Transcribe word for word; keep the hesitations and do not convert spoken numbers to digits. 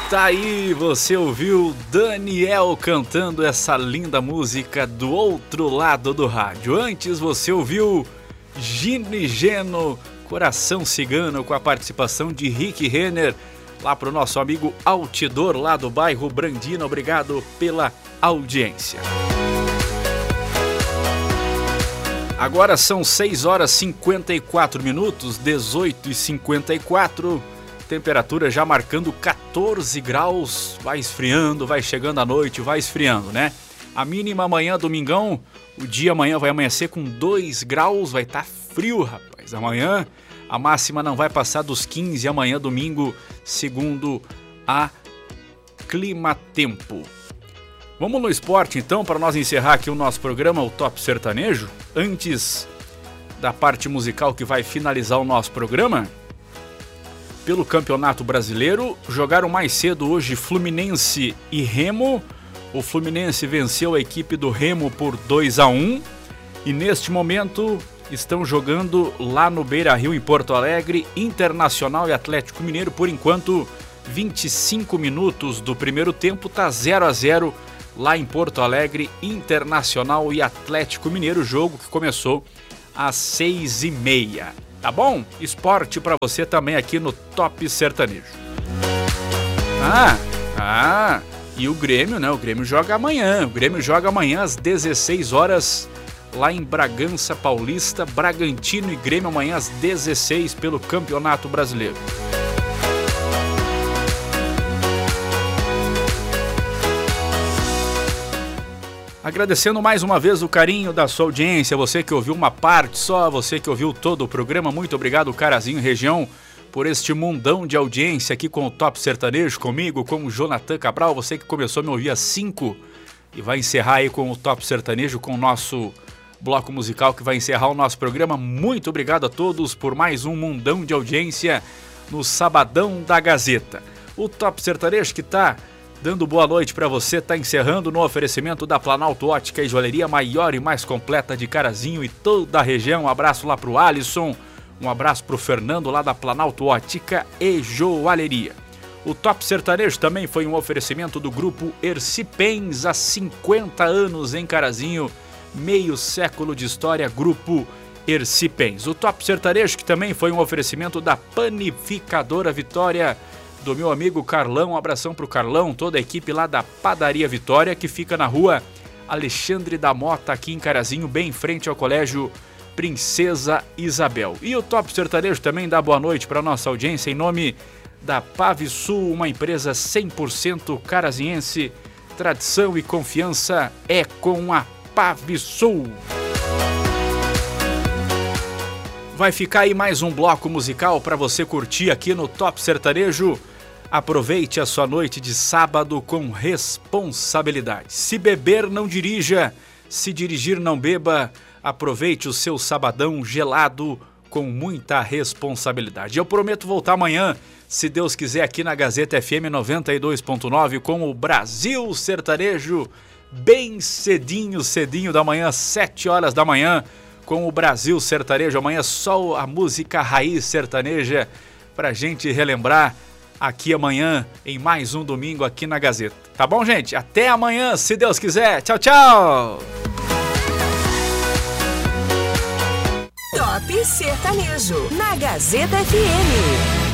Tá aí, você ouviu Daniel cantando essa linda música do outro lado do rádio. Antes você ouviu Gino e Geno, Coração Cigano, com a participação de Rick Renner, lá pro nosso amigo Altidor, lá do bairro Brandina. Obrigado pela audiência. Agora são seis horas e cinquenta e quatro minutos, dezoito e cinquenta e quatro. Temperatura já marcando catorze graus, vai esfriando, vai chegando a noite, vai esfriando, né? A mínima amanhã, domingão, o dia amanhã vai amanhecer com dois graus, vai estar frio, rapaz. Amanhã a máxima não vai passar dos quinze, amanhã, domingo, segundo a Climatempo. Vamos no esporte então, para nós encerrar aqui o nosso programa, o Top Sertanejo. Antes da parte musical que vai finalizar o nosso programa, pelo Campeonato Brasileiro, jogaram mais cedo hoje Fluminense e Remo. O Fluminense venceu a equipe do Remo por dois a um e neste momento estão jogando lá no Beira-Rio, em Porto Alegre, Internacional e Atlético Mineiro. Por enquanto, vinte e cinco minutos do primeiro tempo, tá zero a zero lá em Porto Alegre, Internacional e Atlético Mineiro, jogo que começou às seis e meia. Tá bom? Esporte pra você também aqui no Top Sertanejo. Ah, ah, e o Grêmio, né? O Grêmio joga amanhã. O Grêmio joga amanhã às dezesseis horas lá em Bragança Paulista. Bragantino e Grêmio amanhã às dezesseis pelo Campeonato Brasileiro. Agradecendo mais uma vez o carinho da sua audiência, você que ouviu uma parte só, você que ouviu todo o programa, muito obrigado, Carazinho Região, por este mundão de audiência aqui com o Top Sertanejo, comigo, com o Jonathan Cabral, você que começou a me ouvir às cinco e vai encerrar aí com o Top Sertanejo, com o nosso bloco musical que vai encerrar o nosso programa. Muito obrigado a todos por mais um mundão de audiência no Sabadão da Gazeta. O Top Sertanejo que tá dando boa noite para você, tá encerrando no oferecimento da Planalto Ótica e Joalheria, maior e mais completa de Carazinho e toda a região. Um abraço lá pro Alisson, um abraço pro Fernando lá da Planalto Ótica e Joalheria. O Top Sertanejo também foi um oferecimento do grupo Ercipens, há cinquenta anos em Carazinho, meio século de história, grupo Ercipens. O Top Sertanejo que também foi um oferecimento da Panificadora Vitória, do meu amigo Carlão. Um abração pro Carlão, toda a equipe lá da Padaria Vitória, que fica na rua Alexandre da Mota, aqui em Carazinho, bem em frente ao Colégio Princesa Isabel. E o Top Sertanejo também dá boa noite para nossa audiência em nome da Pavisul, uma empresa cem por cento caraziense. Tradição e confiança é com a Pavisul. Vai ficar aí mais um bloco musical para você curtir aqui no Top Sertanejo. Aproveite a sua noite de sábado com responsabilidade. Se beber, não dirija. Se dirigir, não beba. Aproveite o seu sabadão gelado com muita responsabilidade. Eu prometo voltar amanhã, se Deus quiser, aqui na Gazeta F M noventa e dois ponto nove com o Brasil Sertanejo, bem cedinho, cedinho da manhã, sete horas da manhã, com o Brasil Sertanejo. Amanhã só a música raiz sertaneja pra gente relembrar aqui amanhã, em mais um domingo aqui na Gazeta. Tá bom, gente? Até amanhã, se Deus quiser. Tchau, tchau! Top Sertanejo, na Gazeta F M.